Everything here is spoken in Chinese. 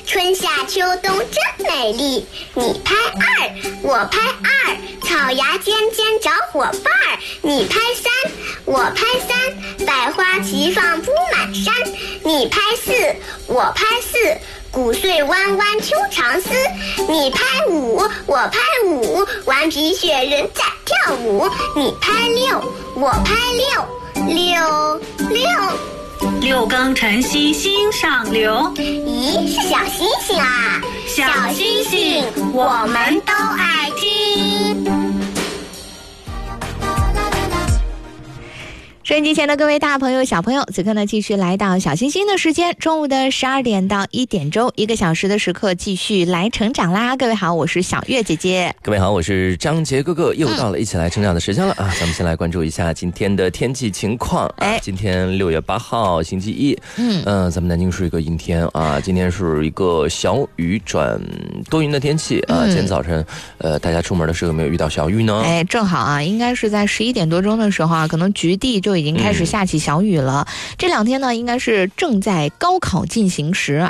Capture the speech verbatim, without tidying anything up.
春夏秋冬真美丽。你拍二，我拍二，草芽尖尖找伙伴儿。你拍三，我拍三，百花齐放铺满山。你拍四，我拍四，谷穗弯弯秋长丝。你拍五，我拍五，顽皮雪人在跳舞。你拍六，我拍六，六六。 六更晨曦心上流。 咦，是小星星啊！ 小星星，我们都爱听。 收音机前的各位大朋友小朋友，此刻呢继续来到小星星的时间，中午的十二点到一点钟，一个小时的时刻继续来成长啦。各位好，我是小月姐姐。 各位好，我是张杰哥哥，又到了一起来成长的时间了、嗯、啊！咱们先来关注一下今天的天气情况。哎、啊，今天六月八号星期一，嗯嗯、呃，咱们南京是一个阴天啊，今天是一个小雨转多云的天气啊。嗯、今天早晨，呃，大家出门的时候有没有遇到小雨呢？ 哎，正好啊，应该是在十一点多钟的时候啊，可能局地就已经开始下起小雨了。嗯、这两天呢，应该是正在高考进行时啊。